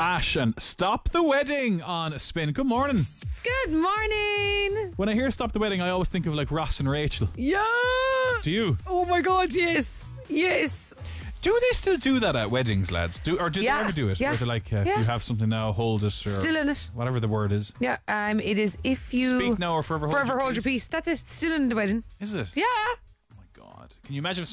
Ash and Stop the Wedding on Spin. Good morning. Good morning. When I hear Stop the Wedding, I always think of like Ross and Rachel. Yeah. Do you? Oh my God, yes. Yes. Do they still do that at weddings, lads? Do they ever do it? Yeah. Where they're like, if you have something now, hold it. Or Still in it. Whatever the word is. Yeah, it is if you... Speak now or forever hold your your peace. That's it. Still in the wedding. Is it? Yeah. Oh my God. Can you imagine if